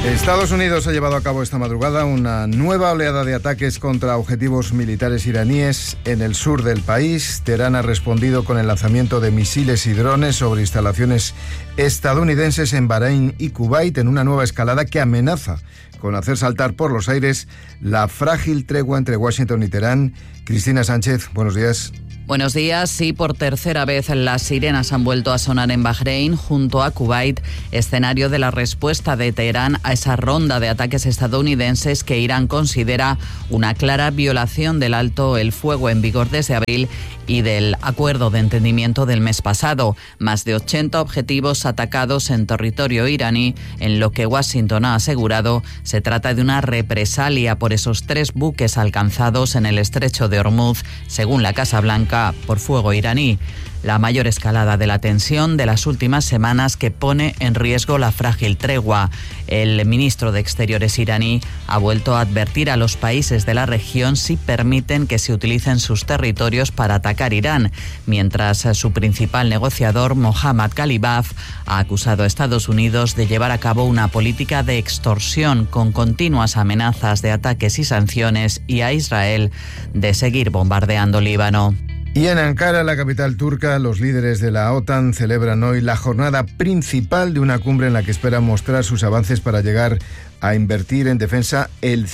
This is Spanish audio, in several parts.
Estados Unidos ha llevado a cabo esta madrugada una nueva oleada de ataques contra objetivos militares iraníes en el sur del país. Teherán ha respondido con el lanzamiento de misiles y drones sobre instalaciones estadounidenses en Bahrein y Kuwait, en una nueva escalada que amenaza con hacer saltar por los aires la frágil tregua entre Washington y Teherán. Cristina Sánchez, buenos días. Buenos días. Sí, por tercera vez las sirenas han vuelto a sonar en Bahrein, junto a Kuwait, escenario de la respuesta de Teherán a esa ronda de ataques estadounidenses que Irán considera una clara violación del alto el fuego en vigor desde abril y del acuerdo de entendimiento del mes pasado. Más de 80 objetivos atacados en territorio iraní, en lo que Washington ha asegurado se trata de una represalia por esos 3 buques alcanzados en el estrecho de Hormuz, según la Casa Blanca, por fuego iraní. La mayor escalada de la tensión de las últimas semanas que pone en riesgo la frágil tregua. El ministro de Exteriores iraní ha vuelto a advertir a los países de la región si permiten que se utilicen sus territorios para atacar Irán, mientras su principal negociador, Mohammad Ghalibaf, ha acusado a Estados Unidos de llevar a cabo una política de extorsión con continuas amenazas de ataques y sanciones, y a Israel de seguir bombardeando Líbano. Y en Ankara, la capital turca, los líderes de la OTAN celebran hoy la jornada principal de una cumbre en la que esperan mostrar sus avances para llegar a invertir en defensa el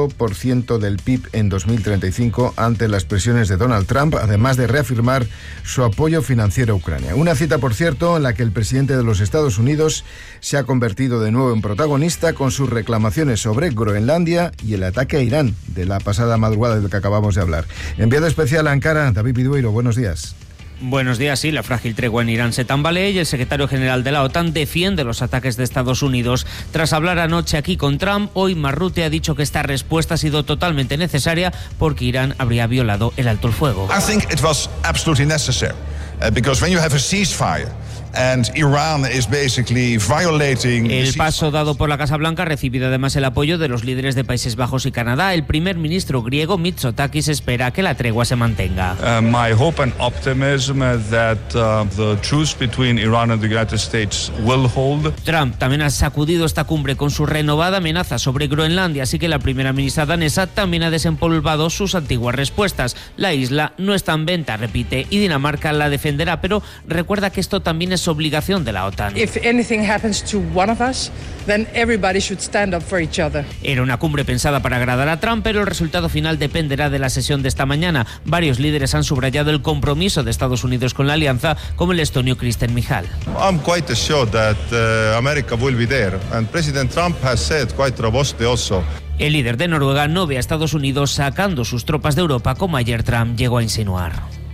5% del PIB en 2035 ante las presiones de Donald Trump, además de reafirmar su apoyo financiero a Ucrania. Una cita, por cierto, en la que el presidente de los Estados Unidos se ha convertido de nuevo en protagonista con sus reclamaciones sobre Groenlandia y el ataque a Irán de la pasada madrugada del que acabamos de hablar. Enviado especial a Ankara, David Bidueiro, buenos días. Buenos días. Sí, la frágil tregua en Irán se tambalea y el secretario general de la OTAN defiende los ataques de Estados Unidos. Tras hablar anoche aquí con Trump, hoy Marrutte ha dicho que esta respuesta ha sido totalmente necesaria porque Irán habría violado el alto el fuego. I think it was absolutely necessary because when you have a ceasefire and Iran is basically violating el paso dado por la Casa Blanca ha recibido además el apoyo de los líderes de Países Bajos y Canadá. El primer ministro griego Mitsotakis espera que la tregua se mantenga. My hope and optimism that the truce between Iran and the United States will hold. Trump también ha sacudido esta cumbre con su renovada amenaza sobre Groenlandia, así que la primera ministra danesa también ha desempolvado sus antiguas respuestas. La isla no está en venta, repite, y Dinamarca la defenderá, pero recuerda que esto también es obligación de la OTAN. If anything happens to one of us, then everybody should stand up for each other. Era una cumbre pensada para agradar a Trump, pero el resultado final dependerá de la sesión de esta mañana. Varios líderes han subrayado el compromiso de Estados Unidos con la alianza, como el estonio Kristen Michal. I'm quite assured that America will be there, and President Trump has said quite robustly also. El líder de Noruega no ve a Estados Unidos sacando sus tropas de Europa, como ayer Trump llegó a insinuar.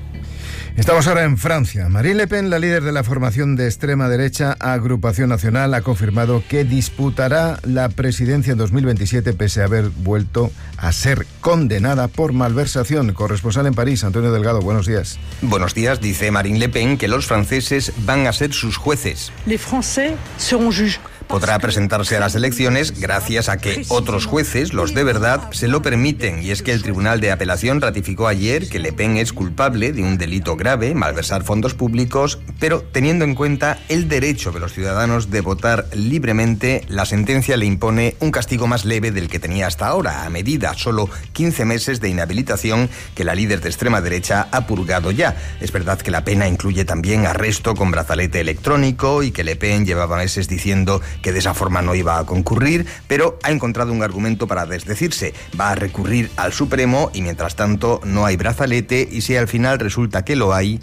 Estamos ahora en Francia. Marine Le Pen, la líder de la formación de extrema derecha Agrupación Nacional, ha confirmado que disputará la presidencia en 2027 pese a haber vuelto a ser condenada por malversación. Corresponsal en París, Antonio Delgado, buenos días. Buenos días. Dice Marine Le Pen que los franceses van a ser sus jueces. Les Français seront juges. Podrá presentarse a las elecciones gracias a que otros jueces, los de verdad, se lo permiten. Y es que el Tribunal de Apelación ratificó ayer que Le Pen es culpable de un delito grave, malversar fondos públicos, pero teniendo en cuenta el derecho de los ciudadanos de votar libremente, la sentencia le impone un castigo más leve del que tenía hasta ahora, a medida solo 15 meses de inhabilitación que la líder de extrema derecha ha purgado ya. Es verdad que la pena incluye también arresto con brazalete electrónico y que Le Pen llevaba meses diciendo que de esa forma no iba a concurrir, pero ha encontrado un argumento para desdecirse. Va a recurrir al Supremo y mientras tanto no hay brazalete, y si al final resulta que lo hay,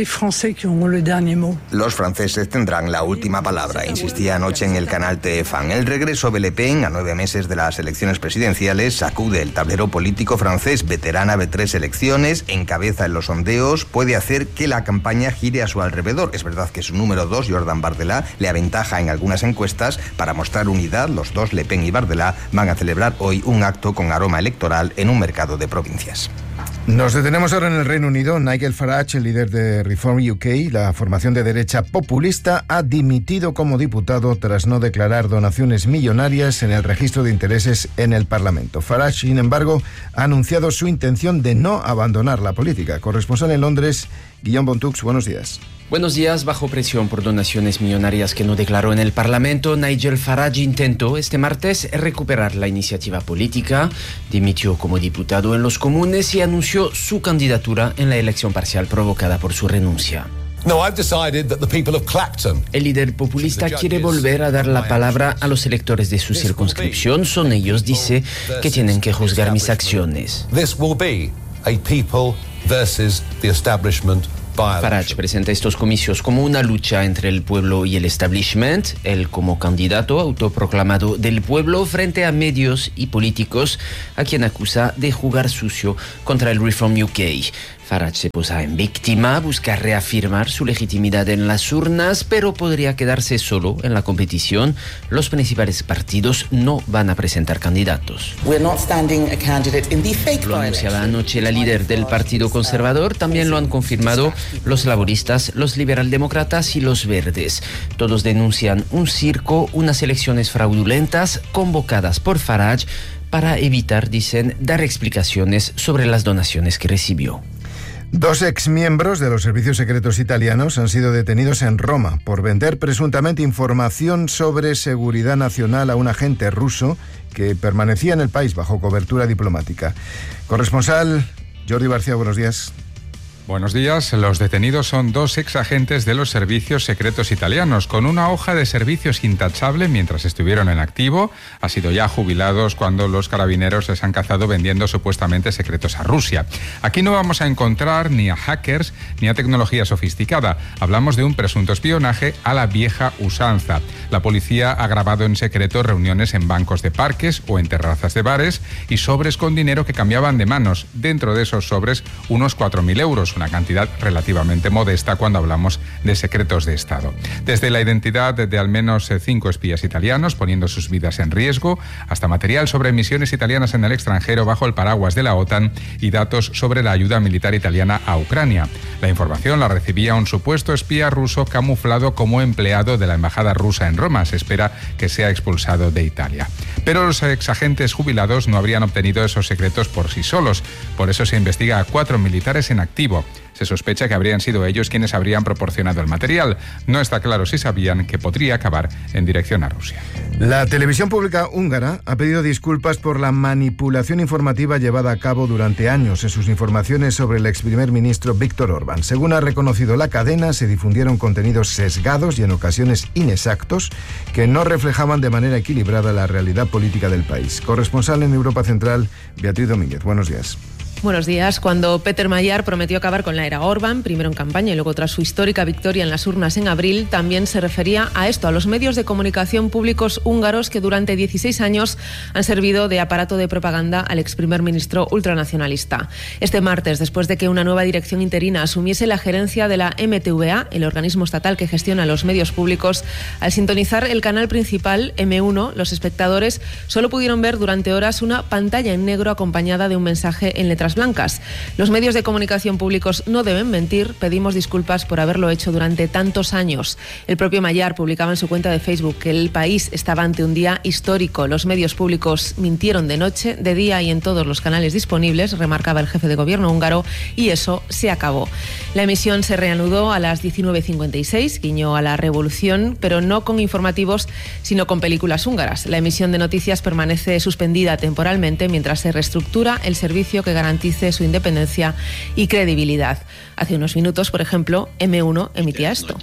los franceses tendrán la última palabra, insistía anoche en el canal TF1. El regreso de Le Pen a 9 meses de las elecciones presidenciales sacude el tablero político francés. Veterana de 3 elecciones, encabeza en los sondeos, puede hacer que la campaña gire a su alrededor. Es verdad que su número 2, Jordan Bardella, le aventaja en algunas encuestas. Para mostrar unidad, los dos, Le Pen y Bardella, van a celebrar hoy un acto con aroma electoral en un mercado de provincias. Nos detenemos ahora en el Reino Unido. Nigel Farage, el líder de Reform UK, la formación de derecha populista, ha dimitido como diputado tras no declarar donaciones millonarias en el registro de intereses en el Parlamento. Farage, sin embargo, ha anunciado su intención de no abandonar la política. Corresponsal en Londres, Guillaume Bontux, buenos días. Buenos días. Bajo presión por donaciones millonarias que no declaró en el Parlamento, Nigel Farage intentó este martes recuperar la iniciativa política, dimitió como diputado en los Comunes y anunció su candidatura en la elección parcial provocada por su renuncia. El líder populista quiere volver a dar la palabra a los electores de su circunscripción. Son ellos, dice, que tienen que juzgar mis acciones. Farage presenta estos comicios como una lucha entre el pueblo y el establishment, él como candidato autoproclamado del pueblo frente a medios y políticos a quien acusa de jugar sucio contra el Reform UK. Farage se posa en víctima, busca reafirmar su legitimidad en las urnas, pero podría quedarse solo en la competición. Los principales partidos no van a presentar candidatos. Lo anunciaba anoche la líder del Partido Conservador, también lo han confirmado los laboristas, los liberaldemócratas y los verdes. Todos denuncian un circo, unas elecciones fraudulentas convocadas por Farage para evitar, dicen, dar explicaciones sobre las donaciones que recibió. 2 exmiembros de los servicios secretos italianos han sido detenidos en Roma por vender presuntamente información sobre seguridad nacional a un agente ruso que permanecía en el país bajo cobertura diplomática. Corresponsal Jordi García, buenos días. Buenos días. Los detenidos son 2 exagentes de los servicios secretos italianos, con una hoja de servicios intachable mientras estuvieron en activo. Han sido ya jubilados cuando los carabineros les han cazado vendiendo supuestamente secretos a Rusia. Aquí no vamos a encontrar ni a hackers ni a tecnología sofisticada. Hablamos de un presunto espionaje a la vieja usanza. La policía ha grabado en secreto reuniones en bancos de parques o en terrazas de bares y sobres con dinero que cambiaban de manos. Dentro de esos sobres, unos 4.000 euros. Una cantidad relativamente modesta cuando hablamos de secretos de Estado. Desde la identidad de al menos 5 espías italianos poniendo sus vidas en riesgo, hasta material sobre misiones italianas en el extranjero bajo el paraguas de la OTAN y datos sobre la ayuda militar italiana a Ucrania. La información la recibía un supuesto espía ruso camuflado como empleado de la embajada rusa en Roma. Se espera que sea expulsado de Italia. Pero los exagentes jubilados no habrían obtenido esos secretos por sí solos. Por eso se investiga a 4 militares en activo. Se sospecha que habrían sido ellos quienes habrían proporcionado el material. No está claro si sabían que podría acabar en dirección a Rusia. La televisión pública húngara ha pedido disculpas por la manipulación informativa llevada a cabo durante años en sus informaciones sobre el ex primer ministro Viktor Orbán. Según ha reconocido la cadena, se difundieron contenidos sesgados y en ocasiones inexactos que no reflejaban de manera equilibrada la realidad política del país. Corresponsal en Europa Central, Beatriz Domínguez. Buenos días. Buenos días. Cuando Peter Mayer prometió acabar con la era Orbán, primero en campaña y luego tras su histórica victoria en las urnas en abril, también se refería a esto, a los medios de comunicación públicos húngaros que durante 16 años han servido de aparato de propaganda al ex primer ministro ultranacionalista. Este martes, después de que una nueva dirección interina asumiese la gerencia de la MTVA, el organismo estatal que gestiona los medios públicos, al sintonizar el canal principal M1, los espectadores solo pudieron ver durante horas una pantalla en negro acompañada de un mensaje en letras blancas. Los medios de comunicación públicos no deben mentir, pedimos disculpas por haberlo hecho durante tantos años. El propio Mayer publicaba en su cuenta de Facebook que el país estaba ante un día histórico. Los medios públicos mintieron de noche, de día y en todos los canales disponibles, remarcaba el jefe de gobierno húngaro, y eso se acabó. La emisión se reanudó a las 19:56, guiño a la revolución, pero no con informativos, sino con películas húngaras. La emisión de noticias permanece suspendida temporalmente mientras se reestructura el servicio que garantice su independencia y credibilidad. Hace unos minutos, por ejemplo, M1 emitía esto.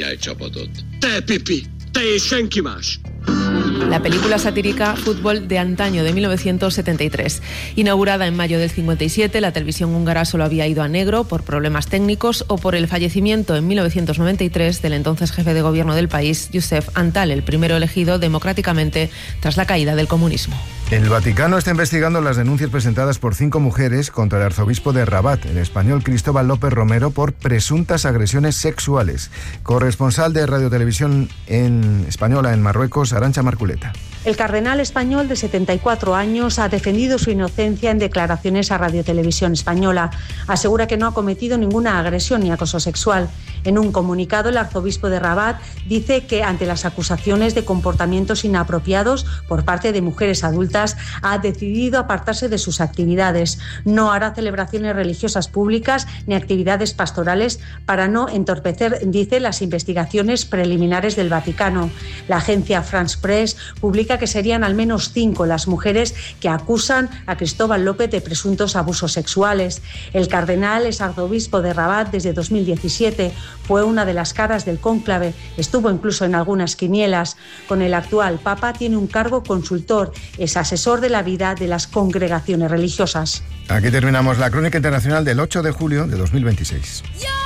La película satírica Fútbol de antaño de 1973. Inaugurada en mayo del 57, la televisión húngara solo había ido a negro por problemas técnicos o por el fallecimiento en 1993 del entonces jefe de gobierno del país, József Antall, el primero elegido democráticamente tras la caída del comunismo. El Vaticano está investigando las denuncias presentadas por 5 mujeres contra el arzobispo de Rabat, el español Cristóbal López Romero, por presuntas agresiones sexuales. Corresponsal de Radio Televisión española en Marruecos, Arantxa Marculeta. El cardenal español de 74 años ha defendido su inocencia en declaraciones a Radio Televisión Española. Asegura que no ha cometido ninguna agresión ni acoso sexual. En un comunicado, el arzobispo de Rabat dice que ante las acusaciones de comportamientos inapropiados por parte de mujeres adultas, ha decidido apartarse de sus actividades. No hará celebraciones religiosas públicas ni actividades pastorales para no entorpecer, dice, las investigaciones preliminares del Vaticano. La agencia France Press publica que serían al menos 5 las mujeres que acusan a Cristóbal López de presuntos abusos sexuales. El cardenal es arzobispo de Rabat desde 2017. Fue una de las caras del cónclave. Estuvo incluso en algunas quinielas. Con el actual Papa tiene un cargo consultor. Es asesor de la vida de las congregaciones religiosas. Aquí terminamos la crónica internacional del 8 de julio de 2026.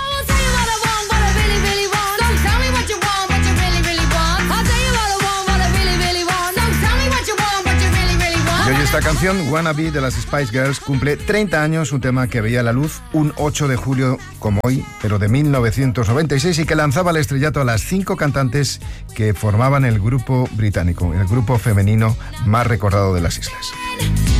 Y hoy esta canción, Wanna Be, de las Spice Girls, cumple 30 años, un tema que veía la luz un 8 de julio como hoy, pero de 1996, y que lanzaba al estrellato a las 5 cantantes que formaban el grupo británico, el grupo femenino más recordado de las islas.